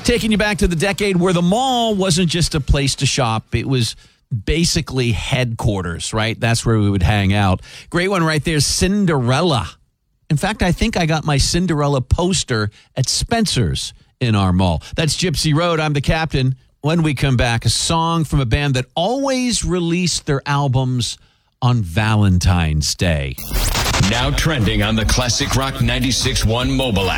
Taking you back to the decade where the mall wasn't just a place to shop. It was basically headquarters, right? That's where we would hang out. Great one right there, Cinderella. In fact, I think I got my Cinderella poster at Spencer's in our mall. That's Gypsy Road. I'm the captain. When we come back, a song from a band that always released their albums on Valentine's Day. Now trending on the Classic Rock 96.1 mobile app.